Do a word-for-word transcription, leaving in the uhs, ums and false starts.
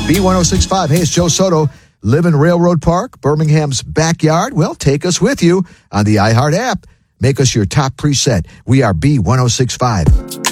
B ten sixty-five. Hey, it's Joe Soto. Live in Railroad Park, Birmingham's backyard? Well, take us with you on the iHeart app. Make us your top preset. We are B ten sixty-five.